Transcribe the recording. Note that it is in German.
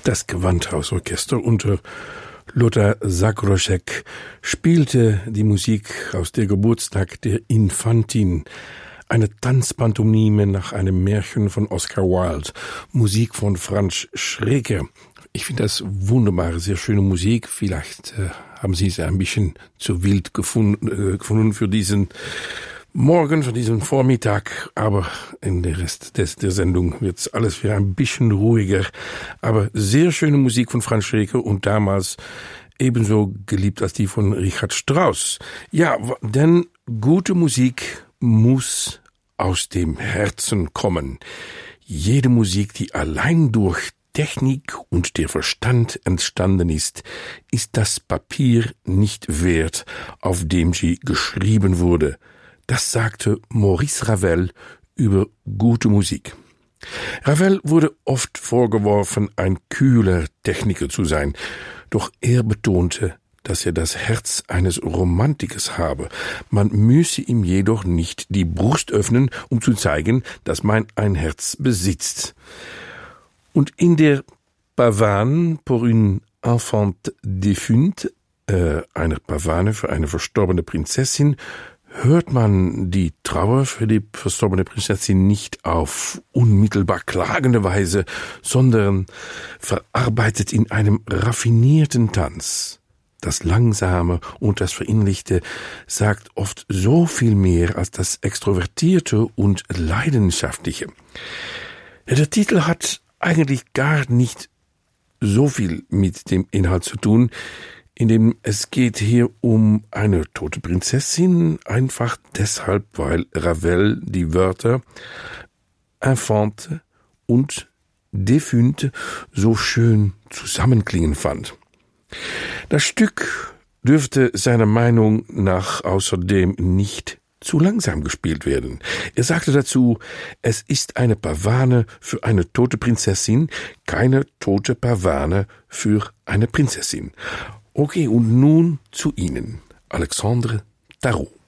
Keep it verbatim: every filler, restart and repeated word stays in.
Das Gewandhausorchester unter Lothar Sakroschek spielte die Musik aus der Geburtstag der Infantin, eine Tanzpantomime nach einem Märchen von Oscar Wilde, Musik von Franz Schreker. Ich finde das wunderbare, sehr schöne Musik. Vielleicht äh, haben Sie es ein bisschen zu wild gefunden, äh, gefunden für diesen Morgen, für diesen Vormittag, aber in der Rest des, der Sendung wird's alles wieder ein bisschen ruhiger. Aber sehr schöne Musik von Franz Schreker und damals ebenso geliebt als die von Richard Strauss. Ja, denn gute Musik muss aus dem Herzen kommen. Jede Musik, die allein durch Technik und der Verstand entstanden ist, ist das Papier nicht wert, auf dem sie geschrieben wurde. Das sagte Maurice Ravel über gute Musik. Ravel wurde oft vorgeworfen, ein kühler Techniker zu sein, doch er betonte, dass er das Herz eines Romantikers habe. Man müsse ihm jedoch nicht die Brust öffnen, um zu zeigen, dass man ein Herz besitzt. Und in der Pavane pour une enfant défunte, äh, einer Pavane für eine verstorbene Prinzessin, hört man die Trauer für die verstorbene Prinzessin nicht auf unmittelbar klagende Weise, sondern verarbeitet in einem raffinierten Tanz. Das Langsame und das Verinnerlichte sagt oft so viel mehr als das Extrovertierte und Leidenschaftliche. Ja, der Titel hat eigentlich gar nicht so viel mit dem Inhalt zu tun, indem es geht hier um eine tote Prinzessin, einfach deshalb, weil Ravel die Wörter Infante und Défunte so schön zusammenklingen fand. Das Stück dürfte seiner Meinung nach außerdem nicht zu langsam gespielt werden. Er sagte dazu, es ist eine Pavane für eine tote Prinzessin, keine tote Pavane für eine Prinzessin. Okay, und nun zu Ihnen, Alexandre Tarot.